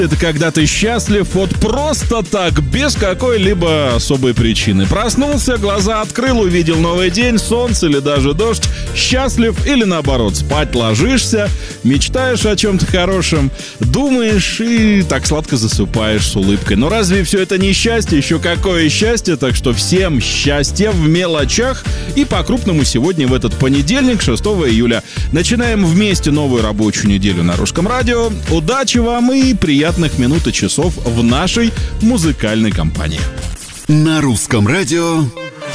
Это когда ты счастлив вот просто так, без какой-либо особой причины. Проснулся, глаза открыл, увидел новый день, солнце или даже дождь. Счастлив или наоборот, спать ложишься, мечтаешь о чем-то хорошем, думаешь и так сладко засыпаешь с улыбкой. Но разве все это не счастье? Еще какое счастье? Так что всем счастья в мелочах. И по-крупному сегодня в этот понедельник, 6 июля. Начинаем вместе новую рабочую неделю на Русском радио. Удачи вам и приятных минут и часов в нашей музыкальной компании. На Русском радио